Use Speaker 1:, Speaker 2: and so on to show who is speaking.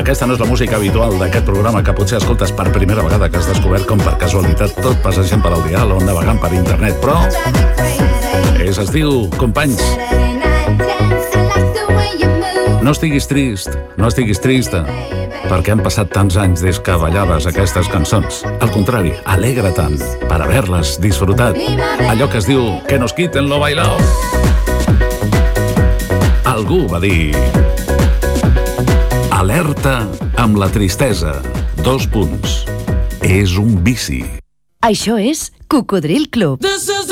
Speaker 1: Aquesta no és la música habitual d'aquest programa que potser escoltes per primera vegada, que has descobert com per casualitat tot passejant per al dial o navegant per internet, però es diu Companys. No estiguis trist, no estiguis trista, perquè han passat tants anys des que ballaves aquestes cançons. Al contrari, alegra tant per haver-les disfrutat. Allò que es diu que nos quiten lo bailao. Algú va dir: alerta amb la tristesa. 2 punts. És un vici.
Speaker 2: Això és Cocodril Club.